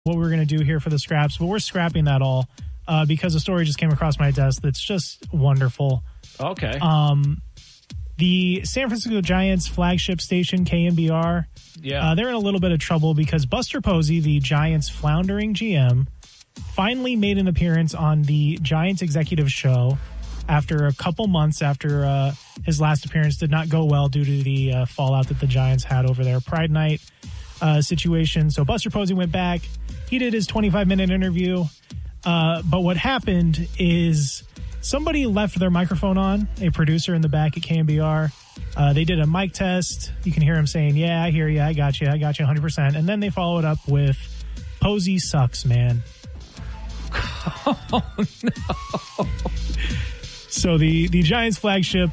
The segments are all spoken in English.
what we were going to do here for the scraps, but we're scrapping that all because a story just came across my desk that's just wonderful. Okay. The San Francisco Giants flagship station, KNBR, they're in a little bit of trouble because Buster Posey, the Giants' floundering GM, finally made an appearance on the Giants executive show after a couple months after his last appearance did not go well due to the fallout that the Giants had over their Pride Night situation. So Buster Posey went back. He did his 25-minute interview. But what happened is somebody left their microphone on, a producer in the back at KNBR. They did a mic test. You can hear him saying, yeah, I hear you. I got you 100%. And then they followed up with, Posey sucks, man. Oh, no. So the Giants flagship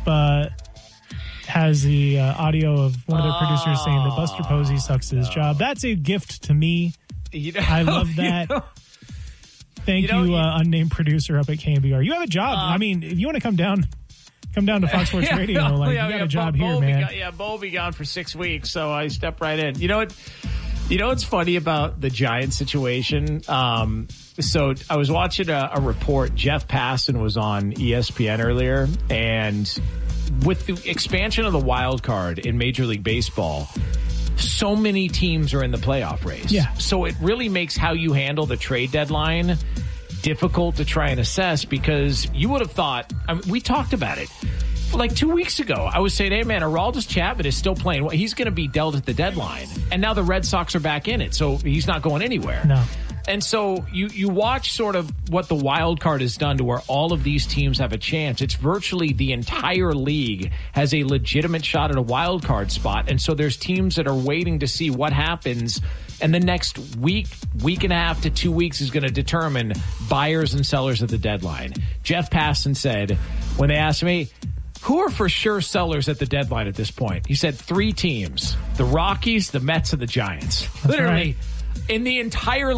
has the audio of one of their producers saying that Buster Posey sucks at his job. That's a gift to me. I love that. Thank you, unnamed producer up at KNBR. You have a job. I mean, if you want to come down to Fox Sports Radio, you got a job here, man. Bo be gone for 6 weeks, so I step right in. You know what's funny about the Giants situation? So I was watching a report. Jeff Passan was on ESPN earlier, and with the expansion of the wild card in Major League Baseball, so many teams are in the playoff race. Yeah. So it really makes how you handle the trade deadline difficult to try and assess, because you would have thought, we talked about it like 2 weeks ago. I was saying, hey man, Aroldis Chapman is still playing. Well, he's going to be dealt at the deadline. And now the Red Sox are back in it. So he's not going anywhere. No. And so you watch sort of what the wild card has done to where all of these teams have a chance. It's virtually the entire league has a legitimate shot at a wild card spot. And so there's teams that are waiting to see what happens. And the next week and a half to 2 weeks is going to determine buyers and sellers at the deadline. Jeff Passan said, when they asked me, who are for sure sellers at the deadline at this point? He said 3 teams, the Rockies, the Mets, and the Giants. That's literally. Right. In the entire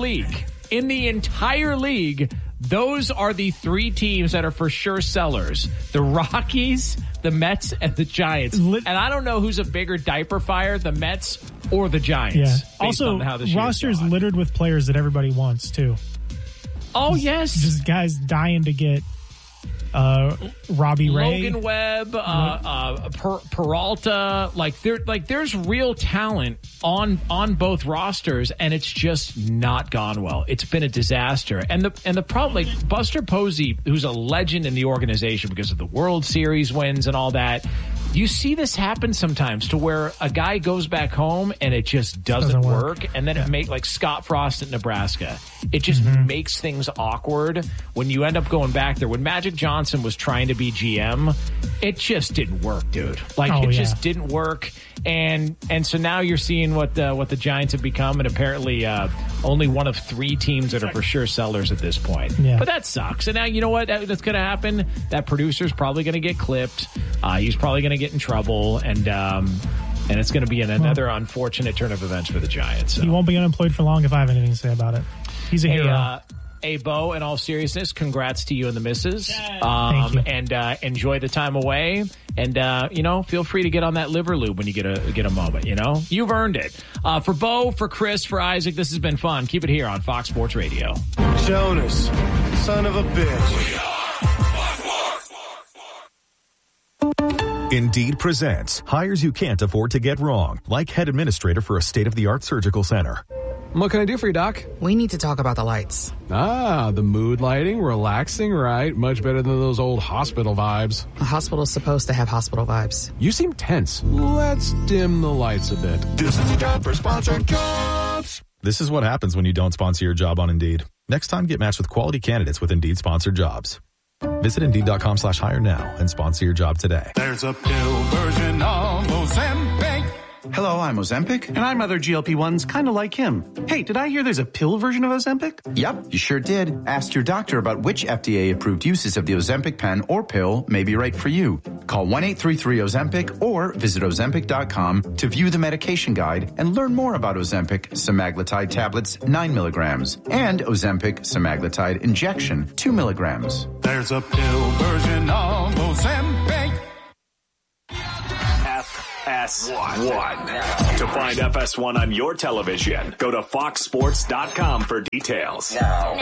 league, those are the 3 teams that are for sure sellers. The Rockies, the Mets, and the Giants. And I don't know who's a bigger diaper fire, the Mets or the Giants. Yeah. Also, rosters littered with players that everybody wants, too. Oh, yes. Just guys dying to get Robbie Ray, Logan Webb, Peralta. There's real talent on both rosters, and it's just not gone well. It's been a disaster. And the problem, like Buster Posey, who's a legend in the organization because of the World Series wins and all that. You see this happen sometimes to where a guy goes back home and it just doesn't work. And then it makes, like Scott Frost at Nebraska, it just makes things awkward when you end up going back there. When Magic Johnson was trying to be GM, it just didn't work, dude. It just didn't work. And so now you're seeing what the Giants have become, and apparently only one of 3 teams that are for sure sellers at this point. Yeah. But that sucks. And now you know what that's going to happen? That producer's probably going to get clipped. He's probably going to get in trouble, and it's going to be another unfortunate turn of events for the Giants. So. He won't be unemployed for long if I have anything to say about it. He's a hero. Hey, Bo, in all seriousness, congrats to you and the missus. Thank you. And enjoy the time away. And, feel free to get on that liver lube when you get a moment, You've earned it. For Bo, for Chris, for Isaac, this has been fun. Keep it here on Fox Sports Radio. Jonas, son of a bitch. Indeed presents hires you can't afford to get wrong, like head administrator for a state-of-the-art surgical center. What can I do for you, Doc? We need to talk about the lights. Ah, the mood lighting, relaxing, right? Much better than those old hospital vibes. A hospital's supposed to have hospital vibes. You seem tense. Let's dim the lights a bit. This is the job for sponsored jobs. This is what happens when you don't sponsor your job on Indeed. Next time, get matched with quality candidates with Indeed sponsored jobs. Visit Indeed.com/hire now and sponsor your job today. There's a pill version of Ozempic. Hello, I'm Ozempic. And I'm other GLP-1s kind of like him. Hey, did I hear there's a pill version of Ozempic? Yep, you sure did. Ask your doctor about which FDA-approved uses of the Ozempic pen or pill may be right for you. Call 1-833-OZEMPIC or visit Ozempic.com to view the medication guide and learn more about Ozempic semaglutide tablets 9 milligrams and Ozempic semaglutide injection 2 milligrams. There's a pill version of Ozempic. FS1. To find FS1 on your television, go to foxsports.com for details. Now.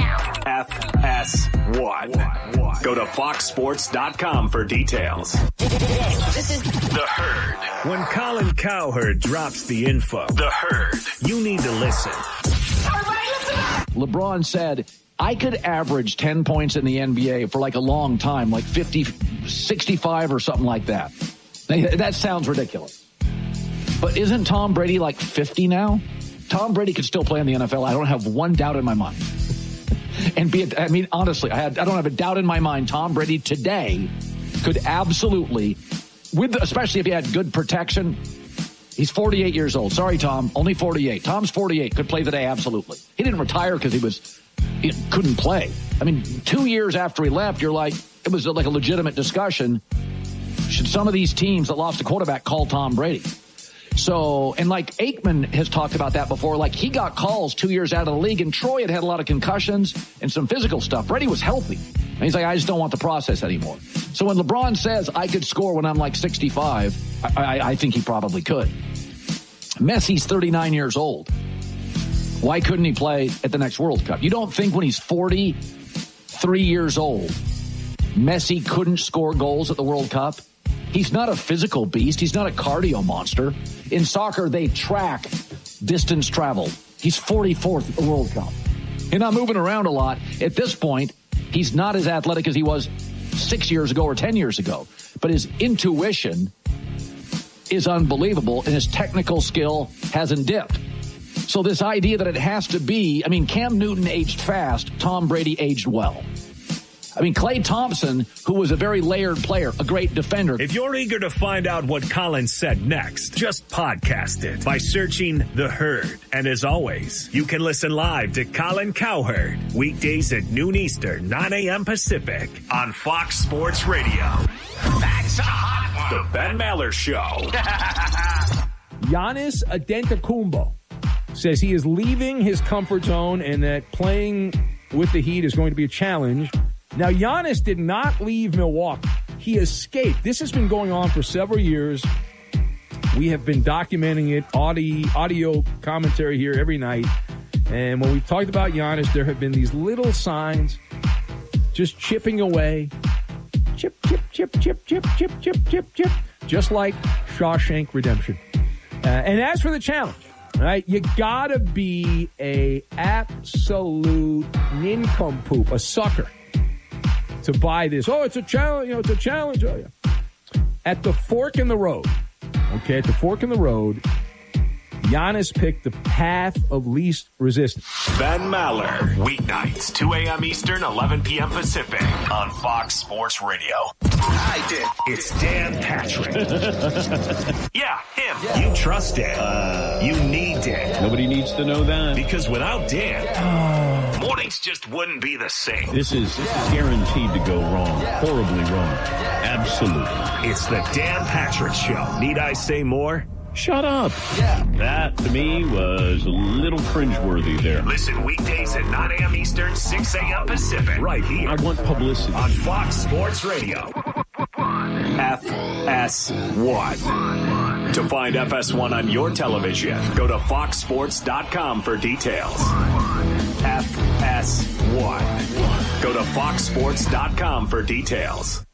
FS1. Go to foxsports.com for details. This is The Herd. When Colin Cowherd drops the info, The Herd, you need to listen. LeBron said, I could average 10 points in the NBA for like a long time, like 50, 65 or something like that. That sounds ridiculous. But isn't Tom Brady like 50 now? Tom Brady could still play in the NFL. I don't have one doubt in my mind. Honestly, I don't have a doubt in my mind. Tom Brady today could absolutely, especially if he had good protection. He's 48 years old. Sorry, Tom, only 48. Tom's 48, could play today, absolutely. He didn't retire because he couldn't play. 2 years after he left, it was like a legitimate discussion. Should some of these teams that lost a quarterback call Tom Brady? So, and like Aikman has talked about that before, like he got calls 2 years out of the league, and Troy had a lot of concussions and some physical stuff. Brady was healthy. And he's like, I just don't want the process anymore. So when LeBron says I could score when I'm like 65, I think he probably could. Messi's 39 years old. Why couldn't he play at the next World Cup? You don't think when he's 43 years old, Messi couldn't score goals at the World Cup? He's not a physical beast. He's not a cardio monster. In soccer, they track distance traveled. He's 44th at the World Cup. He's not moving around a lot. At this point, he's not as athletic as he was 6 years ago or 10 years ago. But his intuition is unbelievable, and his technical skill hasn't dipped. So this idea that it has to be, Cam Newton aged fast, Tom Brady aged well. Klay Thompson, who was a very layered player, a great defender. If you're eager to find out what Colin said next, just podcast it by searching The Herd. And as always, you can listen live to Colin Cowherd weekdays at noon Eastern, 9 a.m. Pacific on Fox Sports Radio. That's a hot one. The Ben Maller Show. Giannis Antetokounmpo says he is leaving his comfort zone and that playing with the Heat is going to be a challenge. Now, Giannis did not leave Milwaukee. He escaped. This has been going on for several years. We have been documenting it, audio commentary here every night. And when we've talked about Giannis, there have been these little signs just chipping away. Chip, chip, chip, chip, chip, chip, chip, chip, chip. Just like Shawshank Redemption. And as for the challenge, right, you gotta be a absolute nincompoop, a sucker, to buy this. Oh, it's a challenge. It's a challenge. Oh, yeah. At the fork in the road, Giannis picked the path of least resistance. Ben Maller, weeknights, 2 a.m. Eastern, 11 p.m. Pacific on Fox Sports Radio. I did. It's Dan Patrick. Yeah, him. Yeah. You trust Dan. You need Dan. Nobody needs to know that. Because without Dan, mornings just wouldn't be the same. This is guaranteed to go wrong. Horribly wrong. Absolutely. It's the Dan Patrick Show. Need I say more? Shut up. Yeah. That, to me, was a little cringeworthy there. Listen weekdays at 9 a.m. Eastern, 6 a.m. Pacific. Right here. I want publicity. On Fox Sports Radio. FS1. To find FS1 on your television, go to foxsports.com for details. FS1. Go to foxsports.com for details.